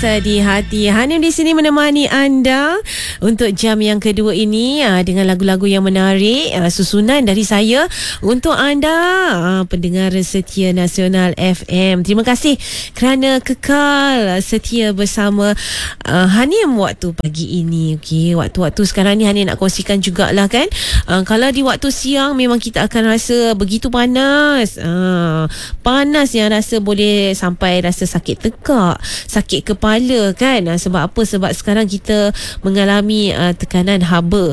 Sentiasa di hati. Hanim di sini menemani anda untuk jam yang kedua ini dengan lagu-lagu yang menarik, susunan dari saya untuk anda pendengar setia Nasional FM. Terima kasih kerana kekal setia bersama Hanim waktu pagi ini. Okey, waktu-waktu sekarang ni Hanim nak kongsikan jugalah kan. Kalau di waktu siang memang kita akan rasa begitu panas. Panas yang rasa boleh sampai rasa sakit tekak, sakit kepala kan. Sebab apa? Sebab sekarang kita mengalami tekanan haba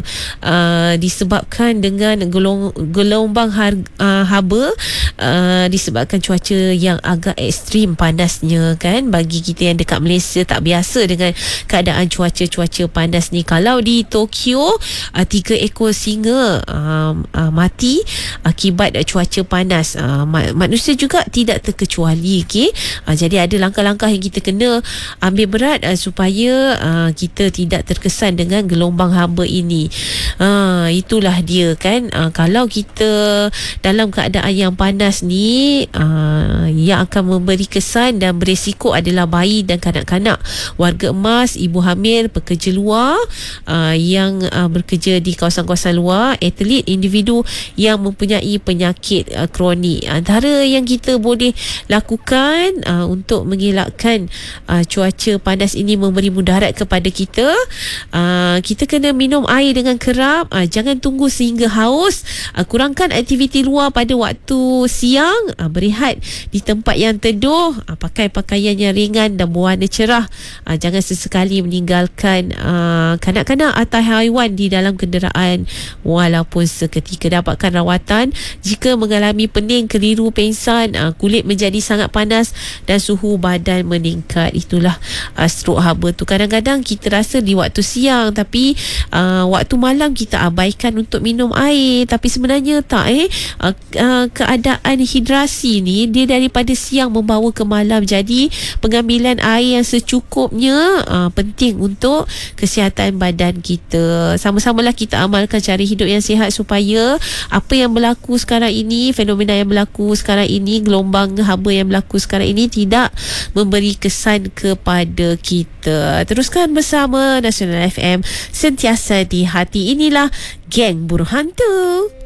disebabkan dengan gelombang haba disebabkan cuaca yang agak ekstrim panasnya kan. Bagi kita yang dekat Malaysia tak biasa dengan keadaan cuaca panas ni. Kalau di Tokyo 3 ekor singa mati akibat cuaca panas. Manusia juga tidak terkecuali. Okay? Jadi ada langkah-langkah yang kita kena ambil berat supaya kita tidak terkesan dengan gelombang haba ini. Itulah dia kan. Kalau kita dalam keadaan yang panas ni, yang akan memberi kesan dan berisiko adalah bayi dan kanak-kanak, warga emas, ibu hamil, pekerja luar yang bekerja di kawasan-kawasan luar, atlet, individu yang mempunyai penyakit kronik. Antara yang kita boleh lakukan untuk mengelakkan cuaca panas ini memberi mudarat kepada kita, kita kena minum air dengan kerap, jangan tunggu sehingga haus, kurangkan aktiviti luar pada waktu siang, berehat di tempat yang teduh, pakai pakaian yang ringan dan berwarna cerah, jangan sesekali meninggalkan kanak-kanak atau haiwan di dalam kenderaan walaupun seketika. Dapatkan rawatan jika mengalami pening, keliru, pengsan, kulit menjadi sangat panas dan suhu badan meningkat. Itulah strok haba tu. Kadang-kadang kita rasa di waktu siang, tapi waktu malam kita abaikan untuk minum air, tapi sebenarnya tak. Keadaan hidrasi ni dia daripada siang membawa ke malam. Jadi pengambilan air yang secukupnya penting untuk kesihatan badan kita. Sama-samalah kita amalkan cara hidup yang sihat supaya apa yang berlaku sekarang ini, fenomena yang berlaku sekarang ini, gelombang haba yang berlaku sekarang ini tidak memberi kesan kepada kita. Teruskan bersama Nasional FM, sentiasa di hati. Inilah Geng Buruh Hantu.